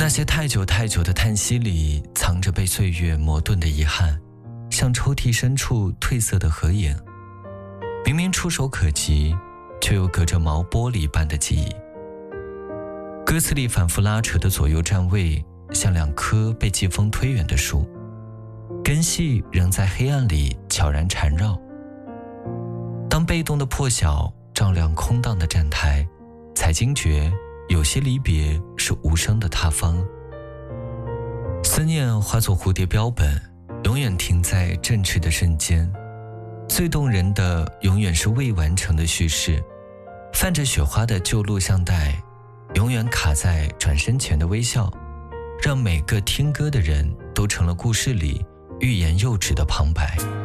那些太久太久的叹息里，藏着被岁月磨钝的遗憾，像抽屉深处褪色的合影，明明触手可及，却又隔着毛玻璃般的记忆。歌词里反复拉扯的左右站位，像两棵被季风推远的树，根系仍在黑暗里悄然缠绕。当被动的破晓照亮空荡的站台，才惊觉有些离别是无声的他方。思念化作蝴蝶标本，永远停在振翅的瞬间。最动人的永远是未完成的叙事，泛着雪花的旧录像带，永远卡在转身前的微笑，让每个听歌的人都成了故事里欲言又止的旁白。